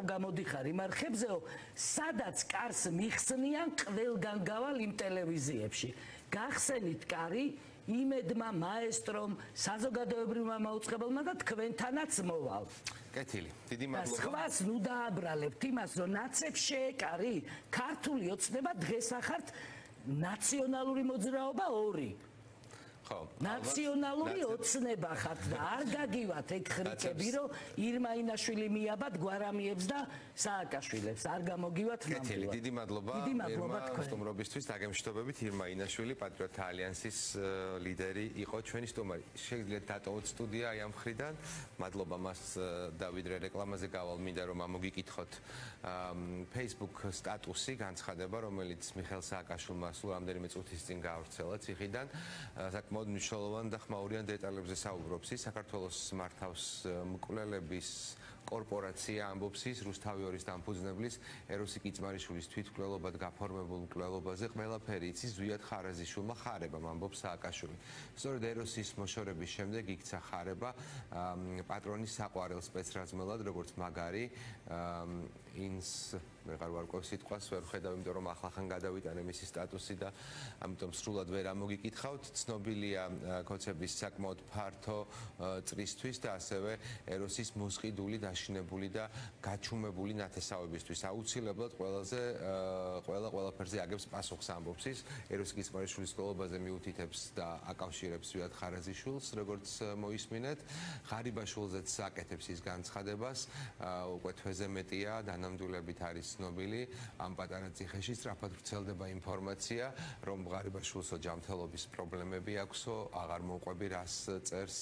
გამოდიხარ იმ არხებზეო, სადაც კარს მიხსნიან ყველგან გავალ იმ ტელევიზიებში. გახსენით კარი იმედმა, მაესტრომ, საზოგადოებრივმა მაუწყებელმა და თქვენთანაც მოვალ. კეთილი. დიდი მადლობა. სხვას ნუ დააბრალებთ იმას, რომ ნაცებს შეეკარი, ქართული ოცნება დღეს ახართ ნაციონალური მოძრაობა 2. ხო. ნაციონალური ოცნება ხართ და არ გაგივათ ეგ ხრიკები, რომ ირმა ინაშვილი მიაბად გვარამიებს და სააკაშვილებს. არ გამოგივათ ნამდვილად. კეთილი, დიდი მადლობა. დიდი მადლობა თქვენ. სტუმრობისთვის დაგემშვიდობებით. ირმა ინაშვილი, პატრიოტთა ალიანსის ლიდერი იყო ჩვენი სტუმარი. შეგიძლიათ დატოვოთ სტუდია აი ამ მხრიდან. მადლობა მას დავიდრე რეკლამაზე გავალ მინდა რომ ამოგიკითხოთ Facebook სტატუსი განცხადება, რომელიც მიხეილ სააკაშვილმა სულ რამდენიმე წუთის წინ გაავრცელა ციხიდან. საკმაოდ მნიშვნელოვან და ხმაურიან დეტალებზე საუბრობს ის. საქართველოს მართავს მკვლელების კორპორაცია ამბობს ის რუსთავი 2-ის დამფუძნებლის ეროსი კიწმარიშვილის თვითმკვლელობად გაფორმებულ მკვლელობაზე ყველაფერი იცის ზვიად ხარაზიშვილმა ხარებამ ამბობს სააკაშვილი. სწორედ ეროსის მოშორების შემდეგ იქცა ხარება პატრონის საყვარელ სპეცრაზმელად, როგორც მაგარი ინს ვეღარ ვარკვევ სიტყვას, ვერ ვხედავ, იმიტომ რომ ახლახან გადავიტანე მისი სტატუსი და ამიტომ სრულად ვერ ამოგიკითხავთ. ცნობილია კოცების საკმაოდ ფართო წრისთვის და ასევე ეროსის მოსყიდული დაშინებული და გაჩუმებული ნათესავებისთვის. აუცილებლად ყველაფერზე აგებს პასუხს ამბობს ის. ეროსი კიწმარიშვილის მკვლელობაზე მიუთითებს და აკავშირებს ზვიად ხარაზიშვილს, როგორც მოისმინეთ. ღარიბაშვილზეც აკეთებს ის განცხადებას. უკვე თვეზე მეტია დანამდვილებით არის ცნობილი ამ პატარა ციხეში სწრაფად ვრცელდება ინფორმაცია, რომ ღარიბაშვილსო ჯანმრთელობის პრობლემები აქვსო, აღარ მოყვები რას წერს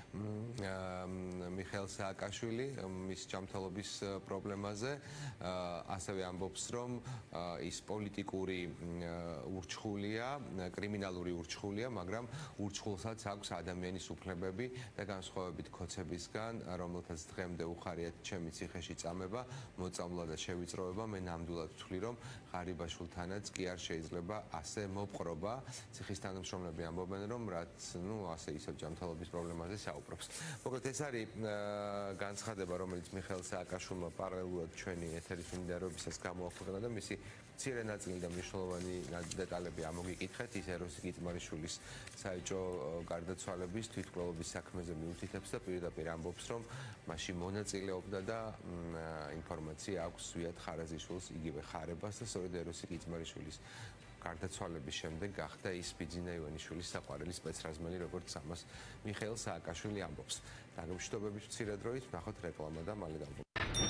მიხეილ სააკაშვილი მის ჯანმრთელობის პრობლემაზე. ასევე ამბობს, რომ ის პოლიტიკური ურჩხულია, კრიმინალური ურჩხულია, მაგრამ ურჩხულსაც აქვს ადამიანის უფლებები და განსხვავებით კოცებისგან, რომელთაც დღემდე უხარიათ ჩემი ციხეში წამება, მოწამვლა და შევიწროება, მე ნამდვილად ვთვლი, რომ ღარიბაშვილთანაც კი არ შეიძლება ასე მოპყრობა. ციხის თანამშრომლები ამბობენ, რომ რაც, ასე ისევ ჯანმრთელობის პრობლემაზე საუბრობს. მოკლედ ეს არის განცხადება, რომელიც მიხეილ სააკაშვილმა პარალელურად ჩვენი ეთერის მიმდინარეობისას გამოაქვეყნა და მისი მცირე ნაწილი და მნიშვნელოვანი დეტალები ამოგიკითხეთ. ის ეროსი კიწმარიშვილის საეჭვო გარდაცვალების თვითმკვლელობის საქმეზე მიუთითებს და პირდაპირ ამბობს, რომ მასში მონაწილეობდა და ინფორმაცია აქვს ზვიად ხარაზიშვილს იგივე ხარებას და სწორედ ეროსი კიწმარიშვილის გარდაცვალების შემდეგ გახდა ის ბიძინა ივანიშვილის საყვარელი სპეცრაზმელი, როგორც ამას მიხეილ სააკაშვილი ამბობს. დაგემშვიდობებით მცირე დროით, ნახოთ რეკლამა და მალე დავბრუნდებით.